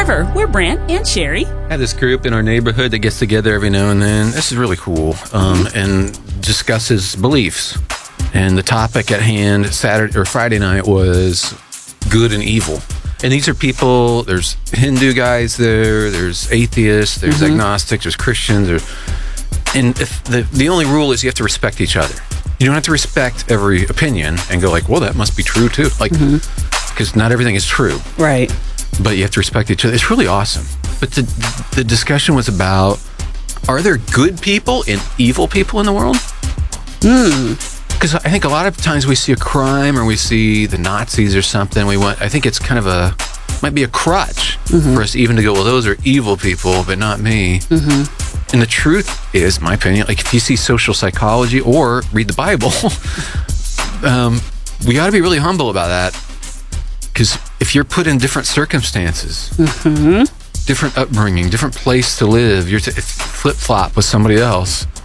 River. We're Brant and Sherry. I have this group in our neighborhood that gets together every now and then. This is really cool, and discusses beliefs. And the topic at hand Saturday or Friday night was good and evil. And these are people, there's Hindu guys there's atheists, there's agnostics, there's Christians. And if the only rule is you have to respect each other. You don't have to respect every opinion and go like, well, that must be true too. Like, because not everything is true. Right. But you have to respect each other. It's really awesome. But the discussion was about, are there good people and evil people in the world? Because I think a lot of times we see a crime or we see the Nazis or something. I think it's kind of might be a crutch for us even to go, well, those are evil people, but not me. And the truth is, my opinion, like if you see social psychology or read the Bible, we got to be really humble about that. Because if you're put in different circumstances, different upbringing, different place to live, you're to flip-flop with somebody else,